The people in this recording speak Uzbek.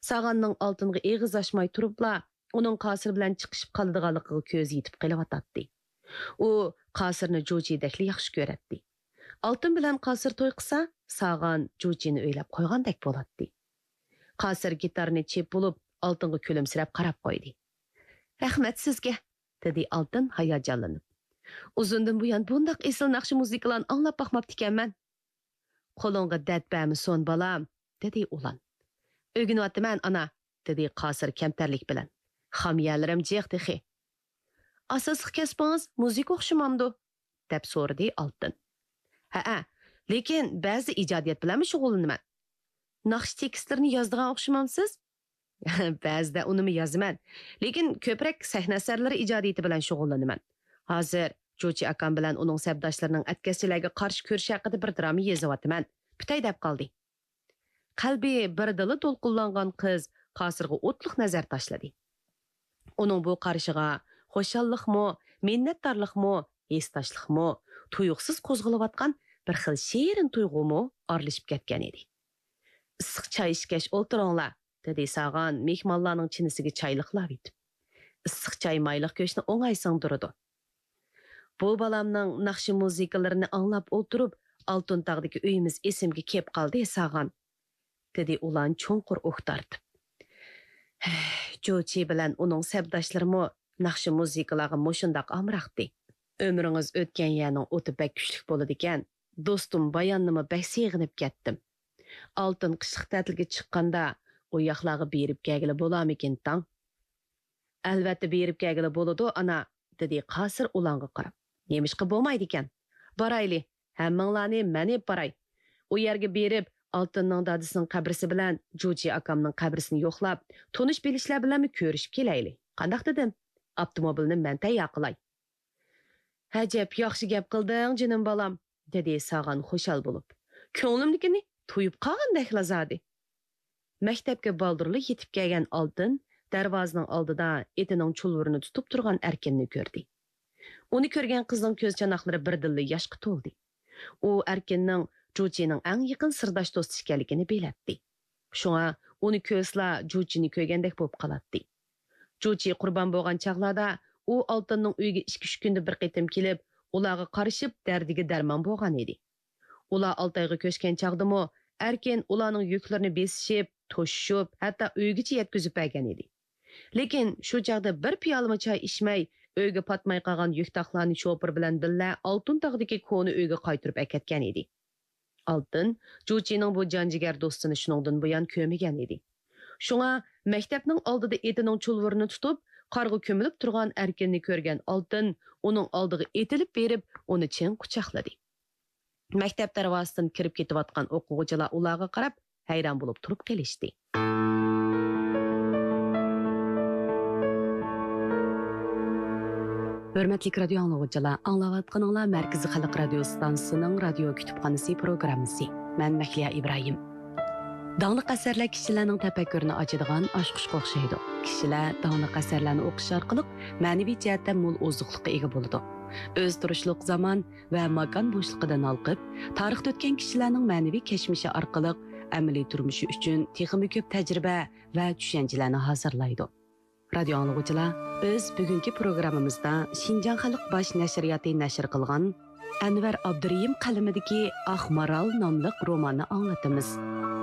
Sağanның алтынғы eğiz açmay turupla, onun Qasir bilan chiqishib qoladiganligiga ko'zi yetib qelyapti. U Qasirni Jo'jidekli yaxshi ko'ratdi. Алтын bilan Qasir to'y qilsa, Sağan Jo'jini o'ylab qo'ygandek bo'ladi. Qasir gitarni chep bo'lib, Алтынға kulimsirab qarab qo'ydi. "Rahmat sizga", dedi Алтын hayajonlanib. "Uzundan buyon bundaq esil naqshi muzikalarni anglab boqmabdi ekanman." "Qo'lingga dard bami son balam", dedi ulan. "O'rganyapman ana", dedi Qasir kamtarlik bilan. "Xamiyalarim jiq texi." "Asosiy kasbingiz muzika o'xshamamdi?" deb so'radi Алтын. "Ha, lekin ba'zi ijodiyat bilan shug'ullanaman." "Naqsh tekstlarni yozdigan o'xshamamsiz?" "Ba'zida unimi yozaman, lekin ko'proq sahna asarlari ijodiyati bilan shug'ullanaman. Hozir Jo'chi akam bilan uning sabdoshlarining atkaschilarga qarshi ko'rish haqida bir drama yozyapman. Bitay deb qoldi." Qalbi birdili to'lqinlangan qiz Qasirga o'tliq nazar tashladi. Uning bu qarishiga xo'shallikmi, minnatdorlikmi, esdashlikmi, tuyuqsiz qo'zg'alayotgan bir xil shirin tuyg'umi aralashib ketgan edi. "Issiq choy ichgach o'tiringlar", dedi Sağan mehmonlarning chinisiga choyliqlab etib. "Issiq choy mayliq go'shtni o'ng'aysangdirdi." "Bu balamning naqshi muzikalarini anglab o'tirib, Oltintog'dagi uyimiz esimga kelib qoldi, Sağan", dedi ulan cho'nqur o'xtardi. Jo'chi bilan uning sabdoshlarimi naqshi muzikalarga mushundoq amraqdi. "Ömrünüz o'tgan yerning o'ti bak kuchli bo'ladi ekan. Do'stim bayonnimi bak seg'inib ketdim. Алтын qishliq ta'tilga chiqqanda u yoqlarga berib kelgili bo'larmikin tang?" "Albatta berib kelgili bo'ladi ana", dedi Qasir ulanga qarab. "Nemishqa bo'lmaydi ekan? Barayli, hammanglarni men ep baray. U yerga berib Алтынның dadisining qabrisi bilan Jo'chi akamning qabrisini yo'qlab, tonish bilishlar bilanmi ko'rishib kelayli. Qandaq dedim? Avtomobilni men tayyor qilay." "Ajab, yaxshi gap qilding, jinim balam", dedi Sağan xushal bo'lib. "Ko'nglimnikini to'yib qolgandek lazadi." Maktabga baldurli yetib kelgan Алтын darvozaning oldida etining chulvurini tutib turgan Erkinni ko'rdi. Uni ko'rgan qizning ko'z chanoqlari birdilla yoshga to'ldi. U Erkinning Jo'chining eng yaqin sirdosh do'sti ekanligini bilatdi. Shunga uni ko'zla Jo'chini ko'rgandek bo'lib qoladi. Jo'chi qurbon bo'lgan chaqlarda u Алтынның uyiga 2-3 kunda bir qitim kelib, ularga qarashib dardiga darmon bo'lgan edi. Ular Altayga ko'chgan chaqdimi, Erkin ularning yuklarini besishib, to'shib, hatto uygacha yetkazib bergan edi. Lekin shu chaqda bir piyolama choy ichmay, uyga patmay qolgan yuktoqlarni shopir bilan billa Oltintog'dagi ko'ni uyga qaytirib aketgan edi. Алтын Jo'chining bu janjigar do'stini shuningdan buyon ko'rmagan edi. Shunga maktabning oldida etining chulvurini tutib, qarg'a ko'milib turgan Erkinni ko'rgan Алтын uning oldiga etilib berib, uni chin quchoqladi. Maktab darvozasidan kirib ketayotgan o'quvchilar ularga qarab hayron bo'lib turib qolishdi. Hörmətli radio anlıqçılar, anlayatqanlar Mərkəzi Xalq Radio Stansiyasının radio kütüpxanası proqramısı. Mən Məhliya İbrahim. Dağlıq əsərlər kişilərin təfəkkürünü açıdığan aşqışqa oxşaydı. Kişilər dağlıq əsərlərini oxuş arqılıq mənəvi cəhətdən mol ozuqluqqa ega boludu. Öz turuşluq zaman və makan boşluğundan alqıb, tarixdə ötən kişilərin mənəvi keçmişi arqılıq əməli turmuşu üçün texmi köp təcrübə və düşüncələrini hazırlaydı. Radio anlıqçılar, biz bugünkü proqramımızda Şinjan Xalq Baş Nəşriyyatı nəşr qılğan Ənvər Abdurrahim qalamidagi Aq Maral nomli romanni anlatamiz.